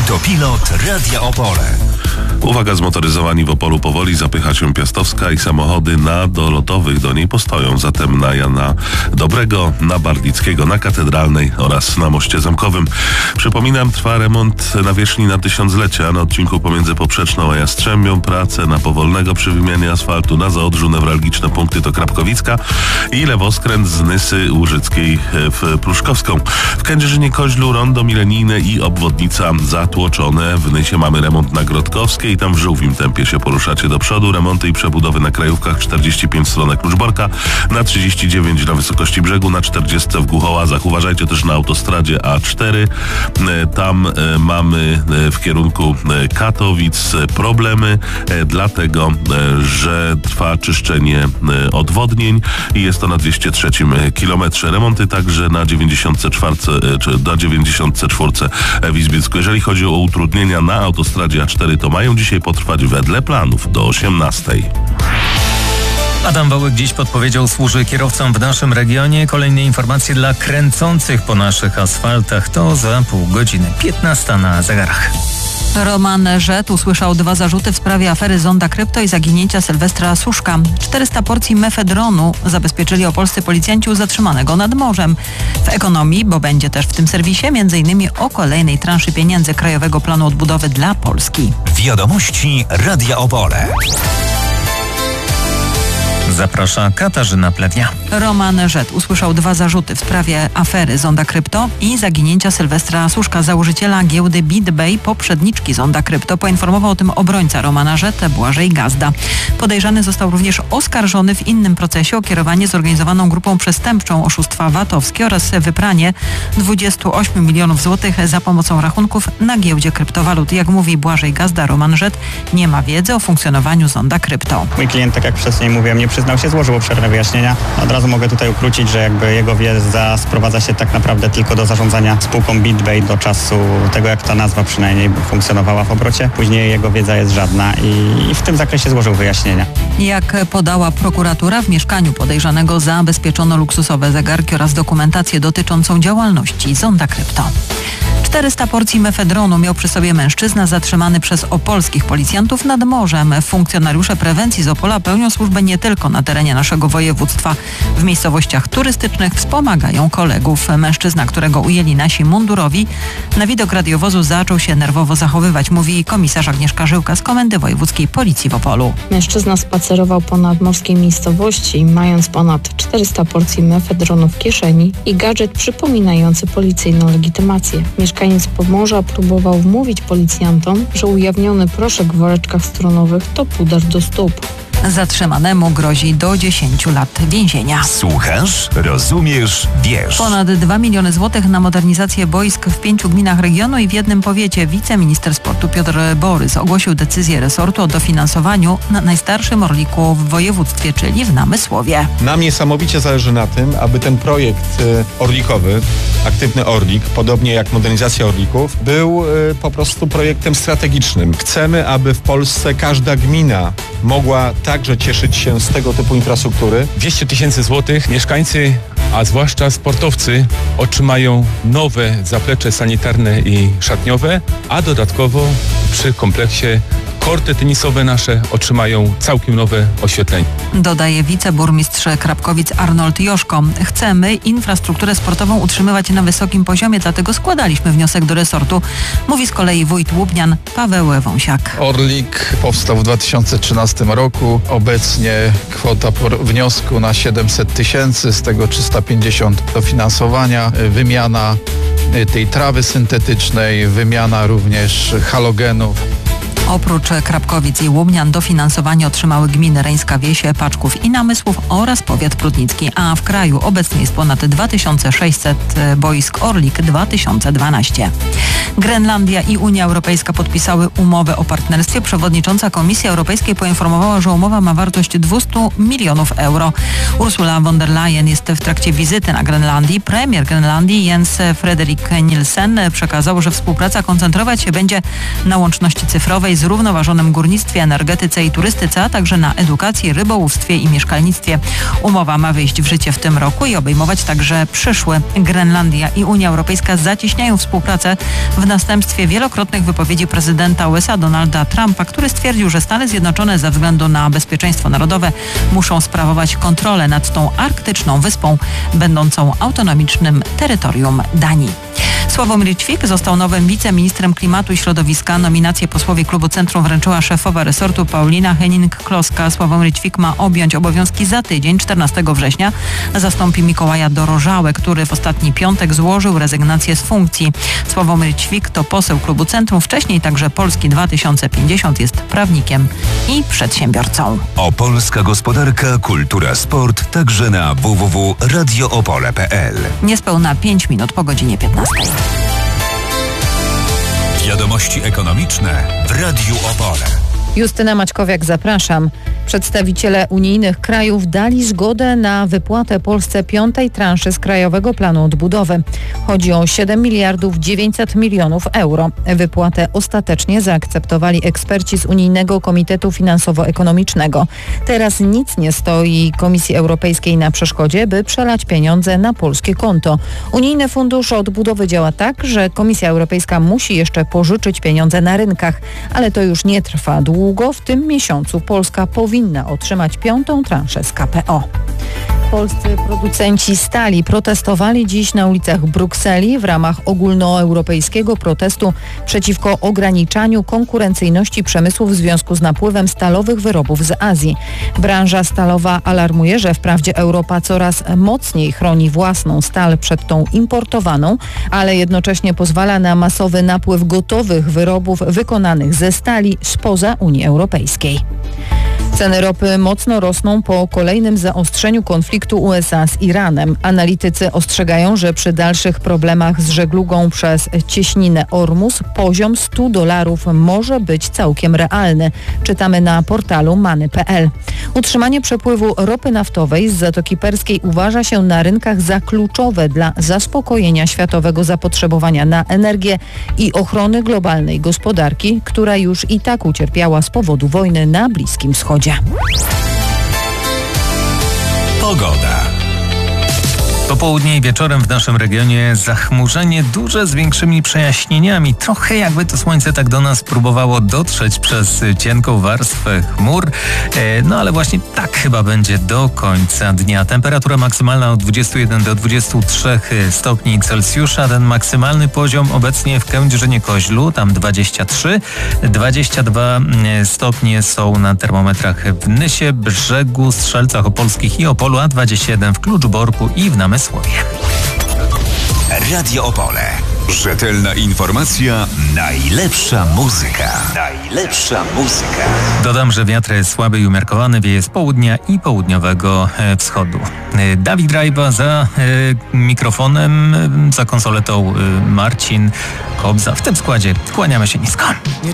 Autopilot Radia Opole. Uwaga, zmotoryzowani w Opolu powoli zapycha się Piastowska i samochody na dolotowych do niej postoją. Zatem na Jana Dobrego, na Barlickiego, na Katedralnej oraz na Moście Zamkowym. Przypominam, trwa remont nawierzchni na tysiąclecia na odcinku pomiędzy Poprzeczną a Jastrzębią. Prace na Powolnego przy wymianie asfaltu, na Zaodrzu newralgiczne punkty to Krapkowicka i lewoskręt z Nysy Łużyckiej w Pruszkowską. W Kędzierzynie-Koźlu rondo milenijne i obwodnica zatłoczone. W Nysie mamy remont na Grodkowskiej. Tam w żółwim tempie się poruszacie do przodu. Remonty i przebudowy na krajówkach 45 stronę Kluczborka, na 39 na wysokości brzegu, na 40 w Głuchołazach. Uważajcie też na autostradzie A4. Tam mamy w kierunku Katowic problemy, dlatego że trwa czyszczenie odwodnień i jest to na 203 kilometrze. Remonty także na 94 w Izbiecku. Jeżeli chodzi o utrudnienia na autostradzie A4, to mają dzisiaj potrwać wedle planów do 18:00. Adam Wałek dziś podpowiedział służy kierowcom w naszym regionie. Kolejne informacje dla kręcących po naszych asfaltach to za pół godziny. 15:00 na zegarach. Roman Żet usłyszał 2 zarzuty w sprawie afery Zonda Krypto i zaginięcia Sylwestra Suszka. 400 porcji mefedronu zabezpieczyli opolscy policjanci u zatrzymanego nad morzem. W ekonomii, bo będzie też w tym serwisie, m.in. o kolejnej transzy pieniędzy Krajowego Planu Odbudowy dla Polski. Wiadomości Radia Opole. Zaprasza Katarzyna Plewnia. Roman Żet usłyszał 2 zarzuty w sprawie afery Zonda Krypto i zaginięcia Sylwestra Suszka, założyciela giełdy BitBay, poprzedniczki Zonda Krypto. Poinformował o tym obrońca Romana Żet, Błażej Gazda. Podejrzany został również oskarżony w innym procesie o kierowanie zorganizowaną grupą przestępczą, oszustwa VAT-owskie oraz wypranie 28 milionów złotych za pomocą rachunków na giełdzie kryptowalut. Jak mówi Błażej Gazda, Roman Żet nie ma wiedzy o funkcjonowaniu Zonda Krypto. Mój klient, tak jak wcześniej mówiłem, nie przyznał się, złożył obszerne wyjaśnienia. Od razu mogę tutaj ukrócić, że jakby jego wiedza sprowadza się tak naprawdę tylko do zarządzania spółką BitBay do czasu tego, jak ta nazwa przynajmniej funkcjonowała w obrocie. Później jego wiedza jest żadna i w tym zakresie złożył wyjaśnienia. Jak podała prokuratura, w mieszkaniu podejrzanego zabezpieczono luksusowe zegarki oraz dokumentację dotyczącą działalności Zonda Krypto. 400 porcji mefedronu miał przy sobie mężczyzna zatrzymany przez opolskich policjantów nad morzem. Funkcjonariusze prewencji z Opola pełnią służbę nie tylko na terenie naszego województwa. W miejscowościach turystycznych wspomagają kolegów. Mężczyzna, którego ujęli nasi mundurowi, na widok radiowozu zaczął się nerwowo zachowywać, mówi komisarz Agnieszka Żyłka z Komendy Wojewódzkiej Policji w Opolu. Mężczyzna spacerował po nadmorskiej miejscowości, mając ponad 400 porcji mefedronu w kieszeni i gadżet przypominający policyjną legitymację. Mieszkaniec Pomorza próbował wmówić policjantom, że ujawniony proszek w woreczkach strunowych to puder do stóp. Zatrzymanemu grozi do 10 lat więzienia. Słuchasz, rozumiesz, wiesz. Ponad 2 miliony złotych na modernizację boisk w 5 gminach regionu i w jednym powiecie. Wiceminister sportu Piotr Borys ogłosił decyzję resortu o dofinansowaniu na najstarszym Orliku w województwie, czyli w Namysłowie. Nam niesamowicie zależy na tym, aby ten projekt orlikowy, Aktywny Orlik, podobnie jak modernizacja Orlików, był po prostu projektem strategicznym. Chcemy, aby w Polsce każda gmina mogła także cieszyć się z tego typu infrastruktury. 200 000 złotych mieszkańcy, a zwłaszcza sportowcy, otrzymają nowe zaplecze sanitarne i szatniowe, a dodatkowo przy kompleksie korty tenisowe nasze otrzymają całkiem nowe oświetlenie. Dodaje wiceburmistrz Krapkowic Arnold Joszko. Chcemy infrastrukturę sportową utrzymywać na wysokim poziomie, dlatego składaliśmy wniosek do resortu. Mówi z kolei wójt Łubnian Paweł Wąsiak. Orlik powstał w 2013 roku. Obecnie kwota wniosku na 700 000, z tego 350 dofinansowania, wymiana tej trawy syntetycznej, wymiana również halogenów. Oprócz Krapkowic i Łubnian dofinansowanie otrzymały gminy Reńska Wieś, Paczków i Namysłów oraz powiat prudnicki, a w kraju obecnie jest ponad 2600 boisk Orlik 2012. Grenlandia i Unia Europejska podpisały umowę o partnerstwie. Przewodnicząca Komisji Europejskiej poinformowała, że umowa ma wartość 200 milionów euro. Ursula von der Leyen jest w trakcie wizyty na Grenlandii. Premier Grenlandii Jens Frederik Nielsen przekazał, że współpraca koncentrować się będzie na łączności cyfrowej, przemysłowej, zrównoważonym górnictwie, energetyce i turystyce, a także na edukacji, rybołówstwie i mieszkalnictwie. Umowa ma wejść w życie w tym roku i obejmować także przyszły. Grenlandia i Unia Europejska zacieśniają współpracę w następstwie wielokrotnych wypowiedzi prezydenta USA Donalda Trumpa, który stwierdził, że Stany Zjednoczone ze względu na bezpieczeństwo narodowe muszą sprawować kontrolę nad tą arktyczną wyspą, będącą autonomicznym terytorium Danii. Sławomir Ćwik został nowym wiceministrem klimatu i środowiska. Nominację posłowie klubu Centrum wręczyła szefowa resortu Paulina Henning-Kloska. Sławomir Ćwik ma objąć obowiązki za tydzień, 14 września. Zastąpi Mikołaja Dorożałę, który w ostatni piątek złożył rezygnację z funkcji. Sławomir Ćwik to poseł klubu Centrum, wcześniej także Polski 2050, jest prawnikiem i przedsiębiorcą. Opolska gospodarka, kultura, sport, także na www.radioopole.pl. Niespełna 5 minut po godzinie 15. Wiadomości ekonomiczne w Radiu Opole. Justyna Maćkowiak, zapraszam. Przedstawiciele unijnych krajów dali zgodę na wypłatę Polsce 5. transzy z Krajowego Planu Odbudowy. Chodzi o 7 miliardów 900 milionów euro. Wypłatę ostatecznie zaakceptowali eksperci z Unijnego Komitetu Finansowo-Ekonomicznego. Teraz nic nie stoi Komisji Europejskiej na przeszkodzie, by przelać pieniądze na polskie konto. Unijny Fundusz Odbudowy działa tak, że Komisja Europejska musi jeszcze pożyczyć pieniądze na rynkach, ale to już nie trwa długo. W tym miesiącu Polska powinna otrzymać 5. transzę z KPO. Polscy producenci stali protestowali dziś na ulicach Brukseli w ramach ogólnoeuropejskiego protestu przeciwko ograniczaniu konkurencyjności przemysłu w związku z napływem stalowych wyrobów z Azji. Branża stalowa alarmuje, że wprawdzie Europa coraz mocniej chroni własną stal przed tą importowaną, ale jednocześnie pozwala na masowy napływ gotowych wyrobów wykonanych ze stali spoza Unii Europejskiej. Ceny ropy mocno rosną po kolejnym zaostrzeniu konfliktu USA z Iranem. Analitycy ostrzegają, że przy dalszych problemach z żeglugą przez cieśninę Ormus poziom $100 może być całkiem realny. Czytamy na portalu Many.pl. Utrzymanie przepływu ropy naftowej z Zatoki Perskiej uważa się na rynkach za kluczowe dla zaspokojenia światowego zapotrzebowania na energię i ochrony globalnej gospodarki, która już i tak ucierpiała z powodu wojny na Bliskim Wschodzie. Pogoda. Popołudnie i wieczorem w naszym regionie zachmurzenie duże z większymi przejaśnieniami. Trochę jakby to słońce tak do nas próbowało dotrzeć przez cienką warstwę chmur. No ale właśnie tak chyba będzie do końca dnia. Temperatura maksymalna od 21 do 23 stopni Celsjusza. Ten maksymalny poziom obecnie w Kędzierzynie-Koźlu, tam 23. 22 stopnie są na termometrach w Nysie, Brzegu, Strzelcach Opolskich i Opolu, a 27 w Kluczborku i w Namysłowie. Radio Opole. Rzetelna informacja, najlepsza muzyka. Najlepsza muzyka. Dodam, że wiatr jest słaby i umiarkowany, wieje z południa i południowego wschodu. Dawid Rajba za mikrofonem, za konsoletą Marcin Kobza. W tym składzie kłaniamy się nisko.